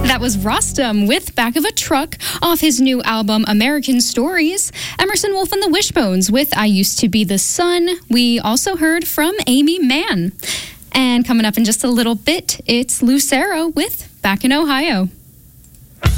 That was Rostam with Back of a Truck off his new album, American Stories. Emerson Wolf and the Wishbones with I Used to Be the Sun. We also heard from Amy Mann. And coming up in just a little bit, it's Lucero with Back in Ohio.